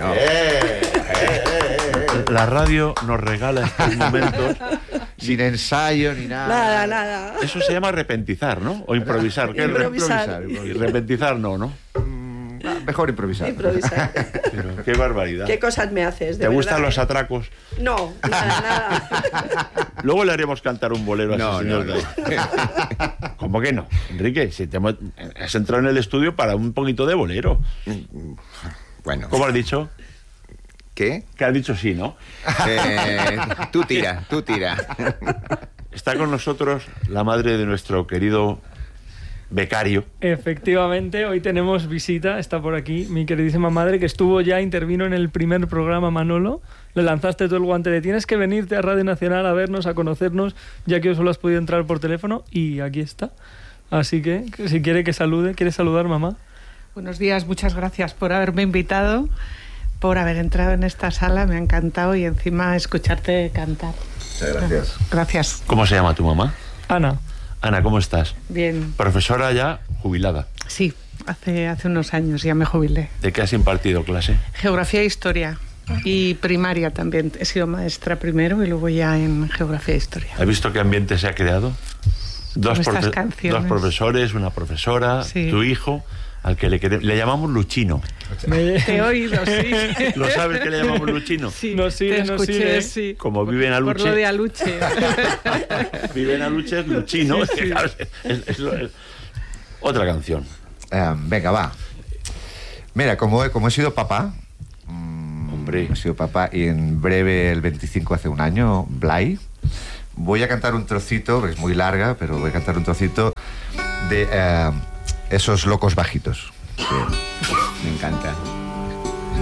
No. La radio nos regala estos momentos Sin ensayo ni nada. Nada. Eso se llama repentizar, ¿no? O improvisar. ¿Qué es Improvisar. Y repentizar no. Mejor improvisar. Pero qué barbaridad. ¿Qué cosas me haces? ¿Te gustan los atracos? No, nada. Luego le haremos cantar un bolero a ese señor. No. ¿Cómo que no? Enrique, si has entrado en el estudio para un poquito de bolero. Bueno. ¿Cómo has dicho? ¿Qué? Que has dicho sí, ¿no? Tú tira. Está con nosotros la madre de nuestro querido becario. Efectivamente, hoy tenemos visita, está por aquí mi queridísima madre, que intervino en el primer programa, Manolo. Le lanzaste tú el guante de tienes que venirte a Radio Nacional a vernos, a conocernos, ya que solo has podido entrar por teléfono, y aquí está. Así que, si quiere que salude, ¿quieres saludar, mamá? Buenos días, muchas gracias por haberme invitado, por haber entrado en esta sala, me ha encantado, y encima escucharte cantar. Muchas gracias. Gracias. ¿Cómo se llama tu mamá? Ana. Ana, ¿cómo estás? Bien. Profesora ya jubilada. Sí, hace unos años ya me jubilé. ¿De qué has impartido clase? Geografía e historia. Y primaria también. He sido maestra primero y luego ya en geografía e historia. ¿Has visto qué ambiente se ha creado? Dos profesores, una profesora, sí. Tu hijo, al que le llamamos Luchino. Te he oído, sí. ¿Lo sabes que le llamamos Luchino? Sí, Nos sigue, te escuché, nos sigue. sí. Como vive en Aluche. Por lo de Aluche. Vive en Aluche, es Luchino. Sí. Es otra canción. Venga, va. Mira, como he sido papá, Hombre. he sido papá, y en breve, el 25 hace un año, Blay, voy a cantar un trocito, es muy larga, pero voy a cantar un trocito de Esos locos bajitos. Que me encanta.